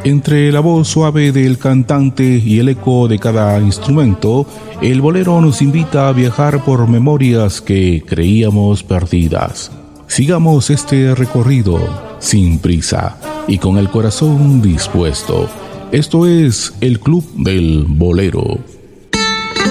Entre la voz suave del cantante y el eco de cada instrumento, el bolero nos invita a viajar por memorias que creíamos perdidas. Sigamos este recorrido sin prisa y con el corazón dispuesto. Esto es el Club del Bolero.